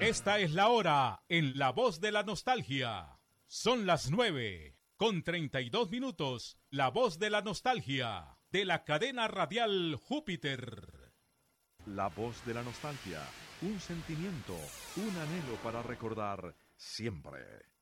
Esta es la hora en La Voz de la Nostalgia. Son las 9:32. La Voz de la Nostalgia, de la cadena radial Júpiter. La Voz de la Nostalgia, un sentimiento, un anhelo para recordar siempre.